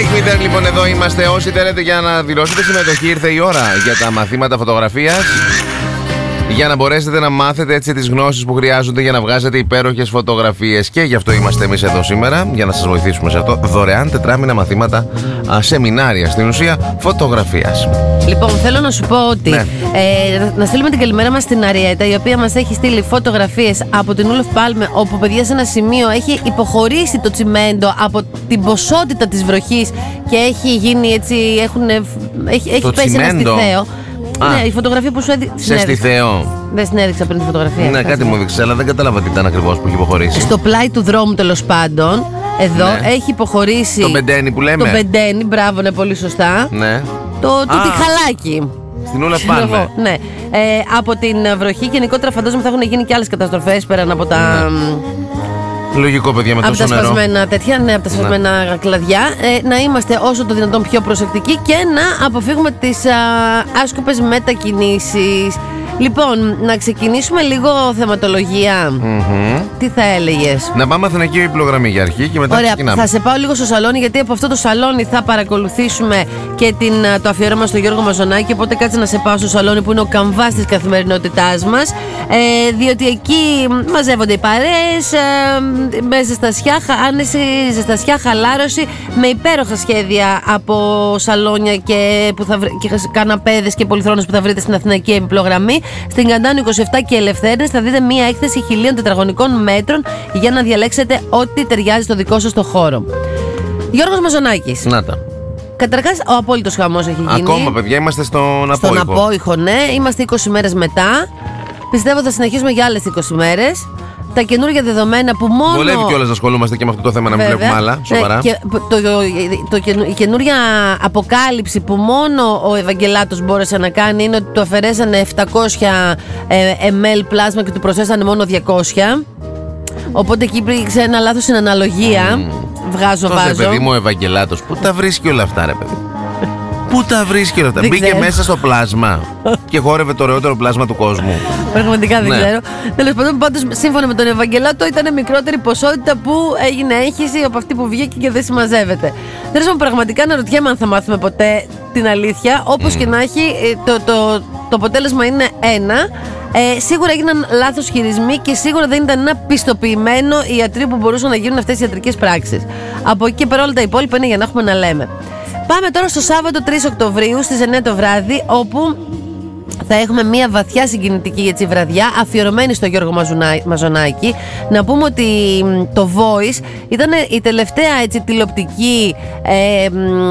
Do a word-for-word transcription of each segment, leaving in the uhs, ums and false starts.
Take Me There, λοιπόν, εδώ είμαστε. Όσοι θέλετε για να δηλώσετε συμμετοχή, ήρθε η ώρα για τα μαθήματα φωτογραφίας. Για να μπορέσετε να μάθετε έτσι τις γνώσεις που χρειάζονται για να βγάζετε υπέροχες φωτογραφίες. Και γι' αυτό είμαστε εμείς εδώ σήμερα, για να σας βοηθήσουμε σε αυτό. Δωρεάν τετράμινα μαθήματα, α, σεμινάρια στην ουσία φωτογραφίας. Λοιπόν, θέλω να σου πω ότι ναι. ε, να στείλουμε την καλημέρα μας στην Αριέτα, η οποία μας έχει στείλει φωτογραφίες από την Ούλοφ Πάλμε, όπου παιδιά σε ένα σημείο έχει υποχωρήσει το τσιμέντο από την ποσότητα της βροχής και έχει γίνει έτσι, έχουν, έχει, έχει πέσει ένα στιθέο. Ναι, η φωτογραφία που σου έδειξε. Σε στιθέο. Δεν στην έδειξα πριν τη φωτογραφία. Ναι, κάτι μου έδειξε, αλλά δεν κατάλαβα τι ήταν ακριβώς που έχει υποχωρήσει. Στο πλάι του δρόμου, τέλος πάντων, εδώ ναι. έχει υποχωρήσει. Το μπεντένι που λέμε. Το μπεντένι, μπράβο, είναι πολύ σωστά. Ναι. Το, το τυχαλάκι. Στην Ούλα Πάλμε. Ναι. Ε, από την βροχή, γενικότερα φαντάζομαι θα έχουν γίνει και άλλες καταστροφές πέραν από τα. Ναι. Λογικό, παιδιά, με τόσο νερό. Από τα σπασμένα τέτοια, ναι, από τα σπασμένα ναι. κλαδιά. Ε, να είμαστε όσο το δυνατόν πιο προσεκτικοί και να αποφύγουμε τις α, άσκοπες μετακινήσεις. Λοιπόν, να ξεκινήσουμε λίγο θεματολογία. Mm-hmm. Τι θα έλεγες? Να πάμε Αθηναϊκή Υπηλογραμμή για αρχή και μετά Ωραία, ξεκινάμε. θα σε πάω λίγο στο σαλόνι, γιατί από αυτό το σαλόνι θα παρακολουθήσουμε και την, το αφιέρωμα στο Γιώργο Μαζονάκη. Οπότε κάτσε να σε πάω στο σαλόνι που είναι ο καμβάς της καθημερινότητάς μας. Ε, διότι εκεί μαζεύονται οι παρέες, ε, με ζεστασιά, άνεση, ζεστασιά, χαλάρωση, με υπέροχα σχέδια από σαλόνια και, που θα, και καναπέδες και πολυθρόνες που θα βρείτε στην Αθηναϊκή Υπηλογραμμή. Στην Καντάνου είκοσι επτά και Ελευθέρινες θα δείτε μία έκθεση χιλίων τετραγωνικών μέτρων για να διαλέξετε ό,τι ταιριάζει στο δικό σας το χώρο. Γιώργος Μαζονάκης. Να τα. Καταρχάς, ο απόλυτος χαμός έχει γίνει. Ακόμα, παιδιά, είμαστε στον απόϊχο. Στον απόϊχο, ναι. Είμαστε είκοσι μέρες μετά. Πιστεύω θα συνεχίσουμε για άλλες είκοσι μέρες. Τα καινούργια δεδομένα που μόνο. Βολεύει κιόλας να ασχολούμαστε και με αυτό το θέμα, να μην βλέπουμε άλλα. Σοβαρά. Ναι, και το, το, το, η καινούργια αποκάλυψη που μόνο ο Ευαγγελάτος μπόρεσε να κάνει είναι ότι του αφαιρέσανε επτακόσια μιλιλίτρα πλάσμα και του προσθέσανε μόνο διακόσια. Οπότε εκεί υπήρξε ένα λάθος στην αναλογία. Mm. Βγάζω, Τόσε, βάζω. παιδί μου, ο Ευαγγελάτος, πού τα βρίσκει όλα αυτά, ρε παιδί? Πού τα βρίσκει όλα αυτά? Δεν Μπήκε ξέρω. μέσα στο πλάσμα και χόρευε το ωραιότερο πλάσμα του κόσμου. Πραγματικά δεν ναι. ξέρω. Τέλος πάντων, πάντως, σύμφωνα με τον Ευαγγελάτο, ήταν μικρότερη ποσότητα που έγινε έγχυση από αυτή που βγήκε και δεν συμμαζεύεται. Τέλος πάντων, πραγματικά να ρωτιέμαι αν θα μάθουμε ποτέ την αλήθεια. Όπως mm. και να έχει, το, το, το, το αποτέλεσμα είναι ένα. Ε, σίγουρα έγιναν λάθος χειρισμοί και σίγουρα δεν ήταν ένα πιστοποιημένο ιατροί που μπορούσαν να γίνουν αυτές οι ιατρικές πράξεις. Από εκεί και πέρα όλα τα υπόλοιπα είναι για να έχουμε να λέμε. Πάμε τώρα στο Σάββατο τρεις Οκτωβρίου στις εννιά το βράδυ, όπου θα έχουμε μια βαθιά συγκινητική έτσι βραδιά αφιερωμένη στο Γιώργο Μαζονάκη. Να πούμε ότι το Voice ήταν η τελευταία έτσι τηλεοπτική ε,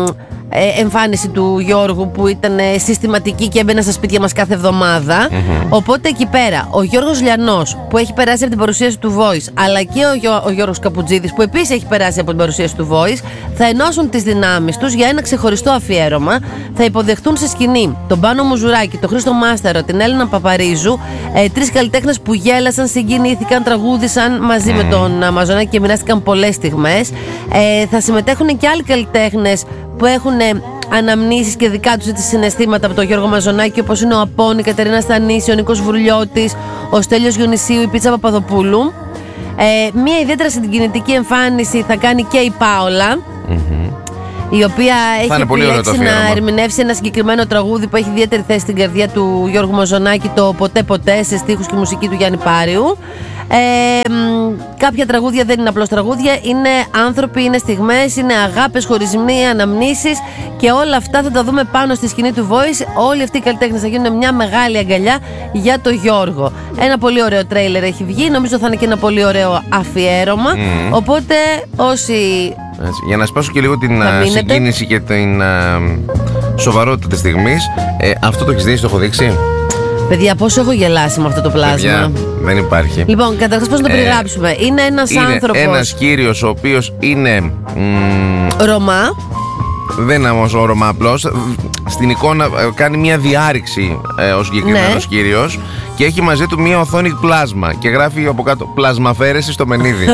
εμφάνιση του Γιώργου που ήταν συστηματική και έμπαινε στα σπίτια μας κάθε εβδομάδα. Mm-hmm. Οπότε εκεί πέρα ο Γιώργος Λιανός που έχει περάσει από την παρουσίαση του Voice, αλλά και ο, Γιώ, ο Γιώργος Καπουτζίδης που επίσης έχει περάσει από την παρουσίαση του Voice, θα ενώσουν τις δυνάμεις τους για ένα ξεχωριστό αφιέρωμα. Θα υποδεχτούν σε σκηνή τον Πάνο Μουζουράκη, τον Χρήστο Μάσταρο, την Έλληνα Παπαρίζου, ε, τρεις καλλιτέχνες που γέλασαν, συγκινήθηκαν, τραγούδισαν μαζί mm. με τον Μαζονάκη και μοιράστηκαν πολλές στιγμές. Ε, θα συμμετέχουν και άλλοι καλλιτέχνες που έχουν αναμνήσεις και δικά τους έτσι συναισθήματα από τον Γιώργο Μαζονάκη, όπως είναι ο Απών, η Κατερίνα Στανίση, ο Νίκος Βουρλιώτης, ο Στέλιος Γιονυσίου, η Πίτσα Παπαδοπούλου. Ε, μία ιδιαίτερα συγκινητική εμφάνιση θα κάνει και η Πάολα, mm-hmm. η οποία έχει επιλέξει να ερμηνεύσει ένα συγκεκριμένο τραγούδι που έχει ιδιαίτερη θέση στην καρδιά του Γιώργου Μαζονάκη, το Ποτέ Ποτέ, σε στίχους και μουσική του Γιάννη Πάριου. Ε, κάποια τραγούδια δεν είναι απλώς τραγούδια, είναι άνθρωποι, είναι στιγμές, είναι αγάπες, χωρισμοί, αναμνήσεις και όλα αυτά θα τα δούμε πάνω στη σκηνή του Voice. Όλοι αυτοί οι καλλιτέχνες θα γίνουν μια μεγάλη αγκαλιά για το Γιώργο. Ένα πολύ ωραίο τρέιλερ έχει βγει, νομίζω θα είναι και ένα πολύ ωραίο αφιέρωμα. Mm. Οπότε όσοι... Έτσι, για να σπάσω και λίγο την uh, συγκίνηση και την uh, σοβαρότητα της στιγμής, ε, αυτό το έχεις δει, το έχω δείξει? Παιδιά, πόσο έχω γελάσει με αυτό το πλάσμα. Παιδιά, δεν υπάρχει. Λοιπόν, καταρχάς πώς να το περιγράψουμε. Ε, είναι ένας είναι άνθρωπος. Ένας κύριος ο οποίος είναι. Μ, Ρωμά. Δεν είναι όμως ο Ρωμά απλώς. Στην εικόνα κάνει μια διάρρηξη ε, ο συγκεκριμένος ναι. κύριος και έχει μαζί του μια οθόνη πλάσμα και γράφει από κάτω πλασμαφέρεση στο μενίδι.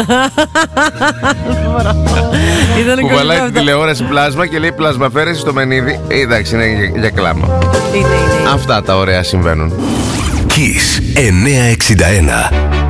Που βαλάει την τηλεόραση πλάσμα και λέει πλασμαφέρεση στο μενίδι. Ε, εντάξει, είναι για, για κλάμα. Είναι, είναι. Αυτά τα ωραία συμβαίνουν. Kiss εννιακόσια εξήντα ένα.